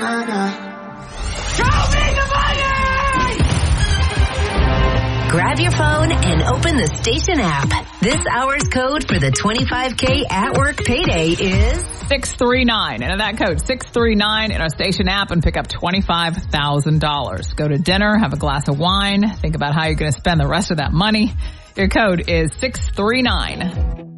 Grab your phone and open the station app. This hour's code for the 25K at work payday is 639. Enter that code 639 in our station app and pick up $25,000. Go to dinner, have a glass of wine, think about how you're going to spend the rest of that money. Your code is 639.